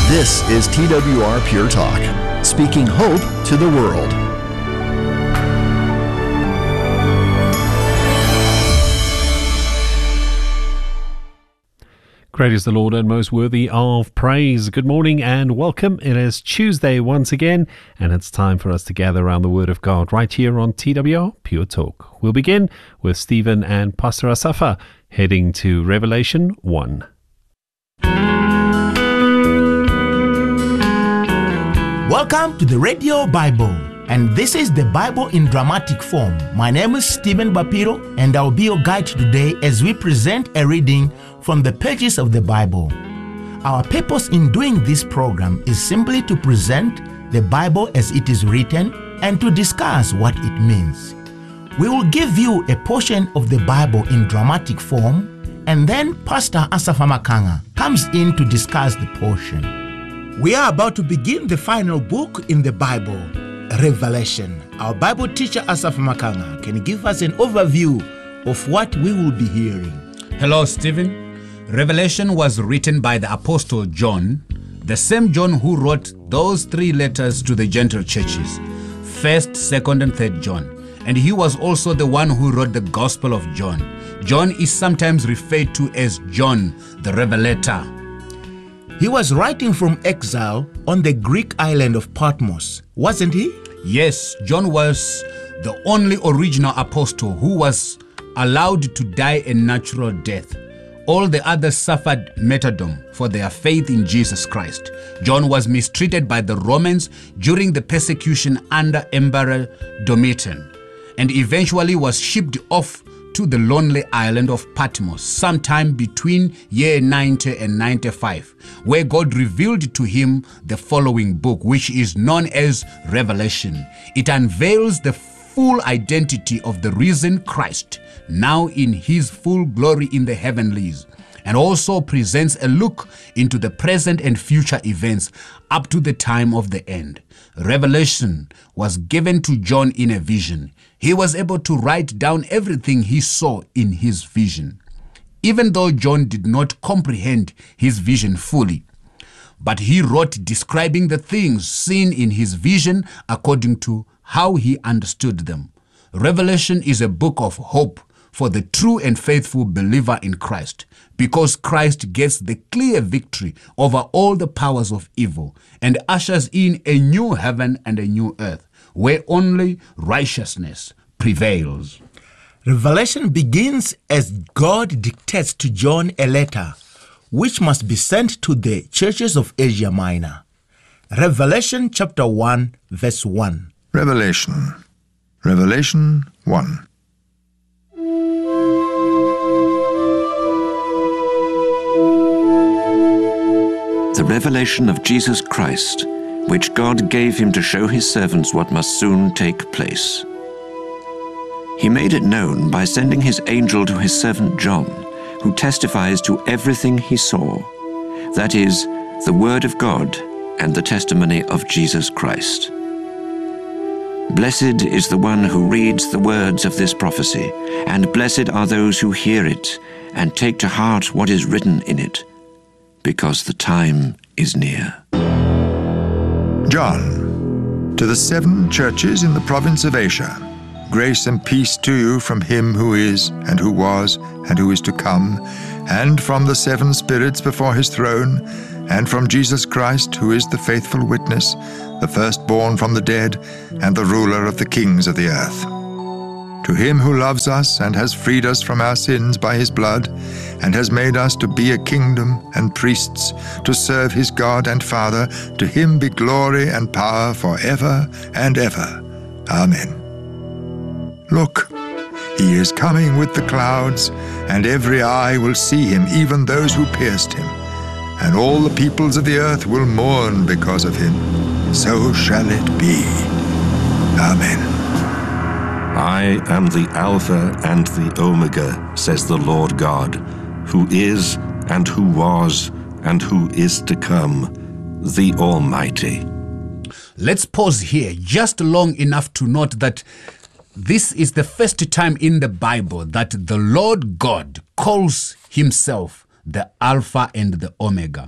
This is TWR Pure Talk, speaking hope to the world. Great is the Lord and most worthy of praise. Good morning and welcome. It is Tuesday once again, and it's time for us to gather around the Word of God right here on TWR Pure Talk. We'll begin with Stephen and Pastor Asafa heading to Revelation 1. Welcome to the Radio Bible, and this is the Bible in dramatic form. My name is Stephen Bapiro, and I'll be your guide today as we present a reading from the pages of the Bible. Our purpose in doing this program is simply to present the Bible as it is written and to discuss what it means. We will give you a portion of the Bible in dramatic form, and then Pastor Asafa Makanga comes in to discuss the portion. We are about to begin the final book in the Bible, Revelation. Our Bible teacher Asafa Makanga can give us an overview of what we will be hearing. Hello, Stephen. Revelation was written by the Apostle John, the same John who wrote those 3 letters to the Gentile churches, 1st, 2nd, and 3rd John. And he was also the one who wrote the Gospel of John. John is sometimes referred to as John the Revelator. He was writing from exile on the Greek island of Patmos, wasn't he? Yes, John was the only original apostle who was allowed to die a natural death. All the others suffered martyrdom for their faith in Jesus Christ. John was mistreated by the Romans during the persecution under Emperor Domitian, and eventually was shipped off to the lonely island of Patmos sometime between year 90 and 95, where God revealed to him the following book, which is known as Revelation. It unveils the full identity of the risen Christ, now in his full glory in the heavenlies, and also presents a look into the present and future events up to the time of the end. Revelation was given to John in a vision. He was able to write down everything he saw in his vision, even though John did not comprehend his vision fully. But he wrote describing the things seen in his vision according to how he understood them. Revelation is a book of hope for the true and faithful believer in Christ, because Christ gets the clear victory over all the powers of evil and ushers in a new heaven and a new earth, where only righteousness prevails. Revelation begins as God dictates to John a letter, which must be sent to the churches of Asia Minor. Revelation chapter 1, verse 1. Revelation 1. The revelation of Jesus Christ, which God gave him to show his servants what must soon take place. He made it known by sending his angel to his servant John, who testifies to everything he saw, that is, the word of God and the testimony of Jesus Christ. Blessed is the one who reads the words of this prophecy, and blessed are those who hear it and take to heart what is written in it, because the time is near. John, to the 7 churches in the province of Asia, grace and peace to you from him who is, and who was, and who is to come, and from the 7 spirits before his throne, and from Jesus Christ, who is the faithful witness, the firstborn from the dead, and the ruler of the kings of the earth. To him who loves us and has freed us from our sins by his blood, and has made us to be a kingdom and priests to serve his God and Father, to him be glory and power forever and ever. Amen. Look, he is coming with the clouds, and every eye will see him, even those who pierced him. And all the peoples of the earth will mourn because of him. So shall it be. Amen. I am the Alpha and the Omega, says the Lord God, who is, and who was, and who is to come, the Almighty. Let's pause here just long enough to note that this is the first time in the Bible that the Lord God calls himself the Alpha and the Omega.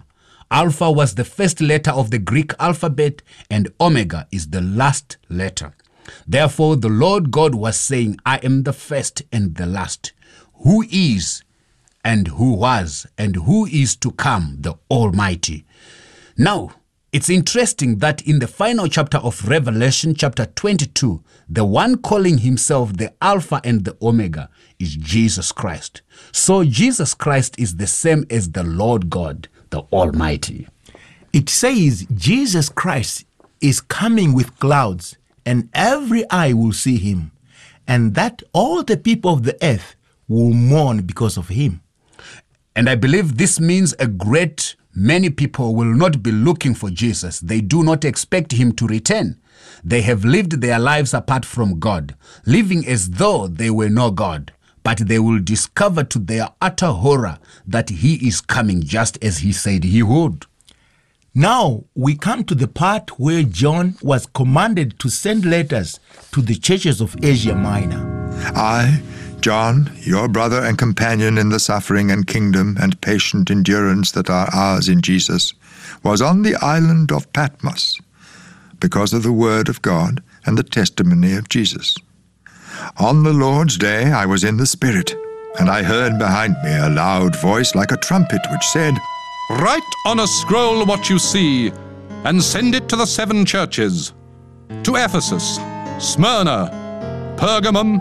Alpha was the first letter of the Greek alphabet, and Omega is the last letter. Therefore, the Lord God was saying, I am the first and the last, who is and who was and who is to come, the Almighty. Now, it's interesting that in the final chapter of Revelation, chapter 22, the one calling himself the Alpha and the Omega is Jesus Christ. So Jesus Christ is the same as the Lord God, the Almighty. It says Jesus Christ is coming with clouds, and every eye will see him, and that all the people of the earth will mourn because of him. And I believe this means a great many people will not be looking for Jesus. They do not expect him to return. They have lived their lives apart from God, living as though they were no God. But they will discover to their utter horror that he is coming just as he said he would. Now we come to the part where John was commanded to send letters to the churches of Asia Minor. I, John, your brother and companion in the suffering and kingdom and patient endurance that are ours in Jesus, was on the island of Patmos because of the word of God and the testimony of Jesus. On the Lord's day I was in the Spirit, and I heard behind me a loud voice like a trumpet which said, Write on a scroll what you see, and send it to the 7 churches, to Ephesus, Smyrna, Pergamum,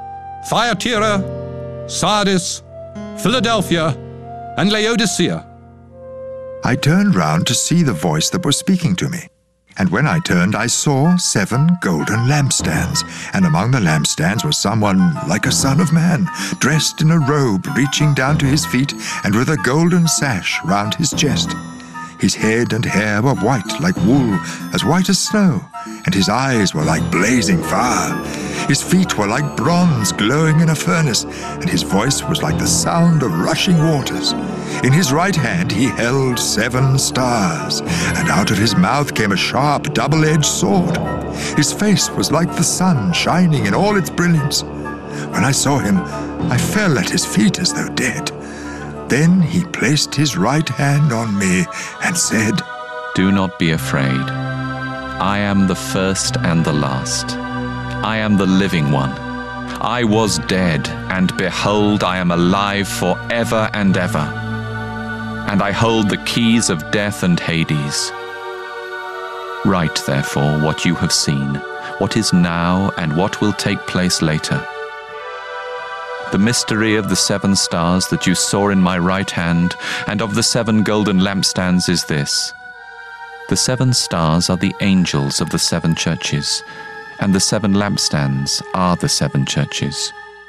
Thyatira, Sardis, Philadelphia, and Laodicea. I turned round to see the voice that was speaking to me. And when I turned, I saw 7 golden lampstands, and among the lampstands was someone like a son of man, dressed in a robe reaching down to his feet, and with a golden sash round his chest. His head and hair were white like wool, as white as snow, and his eyes were like blazing fire. His feet were like bronze glowing in a furnace, and his voice was like the sound of rushing waters. In his right hand he held 7 stars, and out of his mouth came a sharp, double-edged sword. His face was like the sun shining in all its brilliance. When I saw him, I fell at his feet as though dead. Then he placed his right hand on me and said, Do not be afraid. I am the first and the last. I am the living one. I was dead, and behold, I am alive forever and ever. And I hold the keys of death and Hades. Write, therefore, what you have seen, what is now, and what will take place later. The mystery of the 7 stars that you saw in my right hand, and of the 7 golden lampstands is this. The 7 stars are the angels of the 7 churches, and the 7 lampstands are the 7 churches.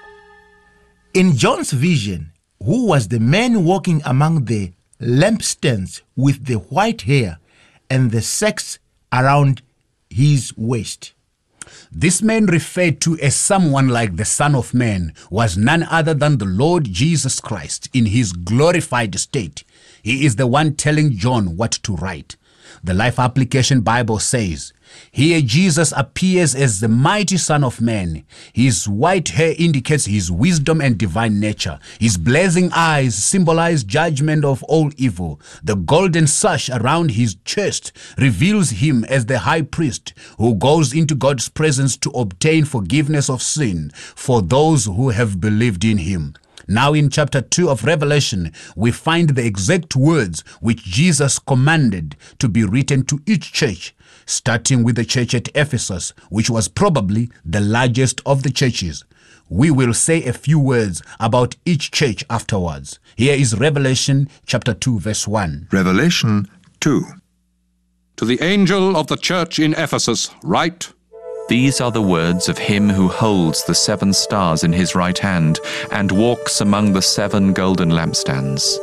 In John's vision, who was the man walking among the lampstands with the white hair and the sex around his waist? This man referred to as someone like the Son of Man was none other than the Lord Jesus Christ in his glorified state. He is the one telling John what to write. The Life Application Bible says, here Jesus appears as the mighty Son of Man. His white hair indicates his wisdom and divine nature. His blazing eyes symbolize judgment of all evil. The golden sash around his chest reveals him as the high priest who goes into God's presence to obtain forgiveness of sin for those who have believed in him. Now in chapter 2 of Revelation, we find the exact words which Jesus commanded to be written to each church, starting with the church at Ephesus, which was probably the largest of the churches. We will say a few words about each church afterwards. Here is Revelation chapter 2 verse 1. Revelation 2. To the angel of the church in Ephesus, write, These are the words of him who holds the 7 stars in his right hand and walks among the 7 golden lampstands.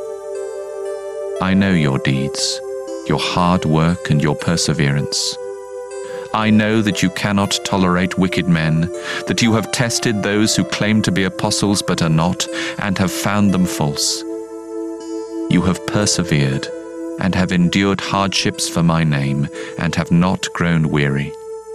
I know your deeds, your hard work and your perseverance. I know that you cannot tolerate wicked men, that you have tested those who claim to be apostles but are not, and have found them false. You have persevered and have endured hardships for my name, and have not grown weary.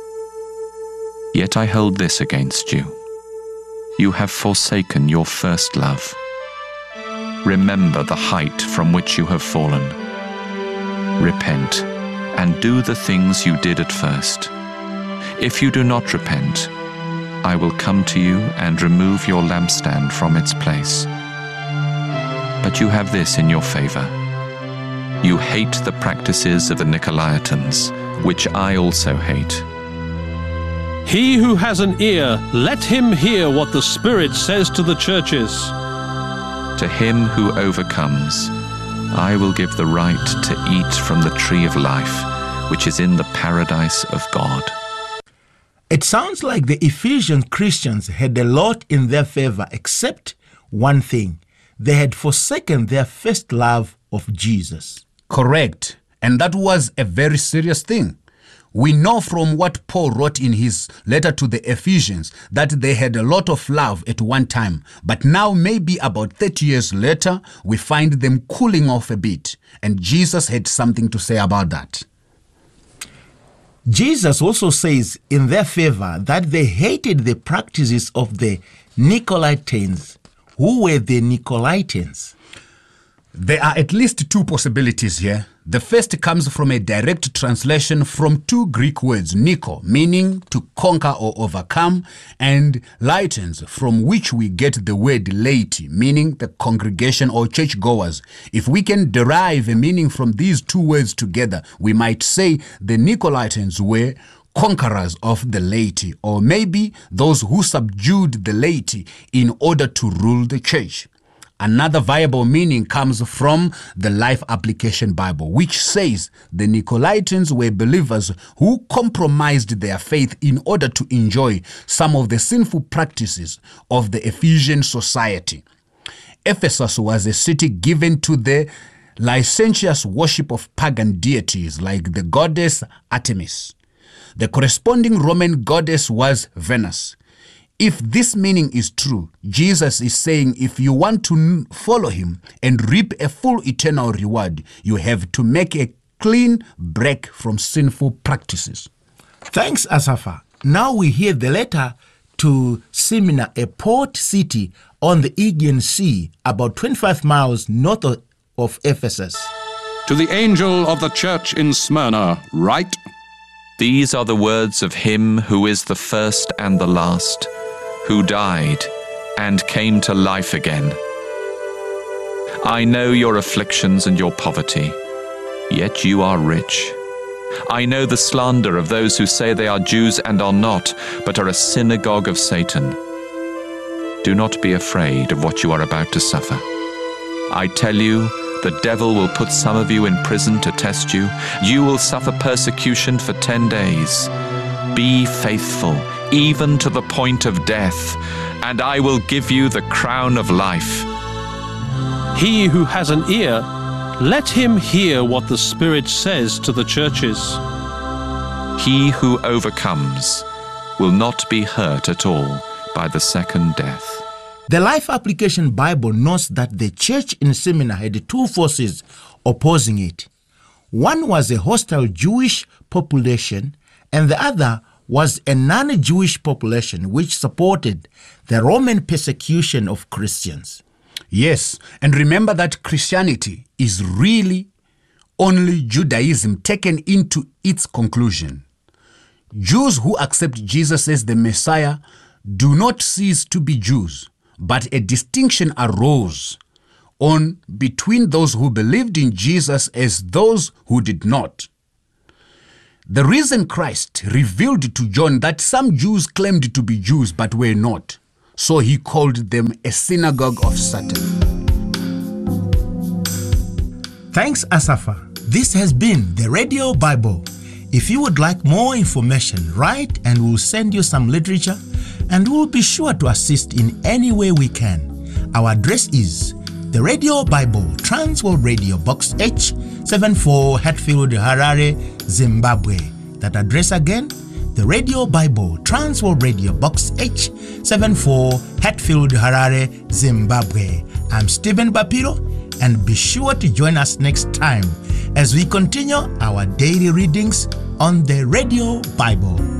Yet I hold this against you. You have forsaken your first love. Remember the height from which you have fallen. repent, and do the things you did at first. If you do not repent, I will come to you and remove your lampstand from its place. But you have this in your favor. You hate the practices of the Nicolaitans, which I also hate. He who has an ear, let him hear what the Spirit says to the churches. To him who overcomes, I will give the right to eat from the tree of life, which is in the paradise of God. It sounds like the Ephesian Christians had a lot in their favor except one thing. They had forsaken their first love of Jesus. Correct. And that was a very serious thing. We know from what Paul wrote in his letter to the Ephesians that they had a lot of love at one time. But now, maybe about 30 years later, we find them cooling off a bit. And Jesus had something to say about that. Jesus also says in their favor that they hated the practices of the Nicolaitans. Who were the Nicolaitans? There are at least two possibilities here. The first comes from a direct translation from two Greek words, Nico, meaning to conquer or overcome, and Laitans, from which we get the word laity, meaning the congregation or churchgoers. If we can derive a meaning from these two words together, we might say the Nicolaitans were conquerors of the laity, or maybe those who subdued the laity in order to rule the church. Another viable meaning comes from the Life Application Bible, which says the Nicolaitans were believers who compromised their faith in order to enjoy some of the sinful practices of the Ephesian society. Ephesus was a city given to the licentious worship of pagan deities like the goddess Artemis. The corresponding Roman goddess was Venus. If this meaning is true, Jesus is saying if you want to follow him and reap a full eternal reward, you have to make a clean break from sinful practices. Thanks, Asafa. Now we hear the letter to Smyrna, a port city on the Aegean Sea, about 25 miles north of Ephesus. To the angel of the church in Smyrna, write, These are the words of him who is the first and the last, who died and came to life again. I know your afflictions and your poverty, yet you are rich. I know the slander of those who say they are Jews and are not, but are a synagogue of Satan. Do not be afraid of what you are about to suffer. I tell you, the devil will put some of you in prison to test you. You will suffer persecution for 10 days. Be faithful, even to the point of death, and I will give you the crown of life. He who has an ear, let him hear what the Spirit says to the churches. He who overcomes will not be hurt at all by the second death. The Life Application Bible notes that the church in Smyrna had two forces opposing it. One was a hostile Jewish population, and the other was a non-Jewish population which supported the Roman persecution of Christians. Yes, and remember that Christianity is really only Judaism taken into its conclusion. Jews who accept Jesus as the Messiah do not cease to be Jews, but a distinction arose between those who believed in Jesus as those who did not. The reason Christ revealed to John that some Jews claimed to be Jews but were not, so he called them a synagogue of Satan. Thanks, Asafa. This has been the Radio Bible. If you would like more information, write and we'll send you some literature, and we'll be sure to assist in any way we can. Our address is the Radio Bible, Transworld Radio, Box H74, Hatfield, Harare, Zimbabwe. That address again, the Radio Bible, Transworld Radio, Box H74, Hatfield, Harare, Zimbabwe. I'm Stephen Bapiro, and be sure to join us next time as we continue our daily readings on the Radio Bible.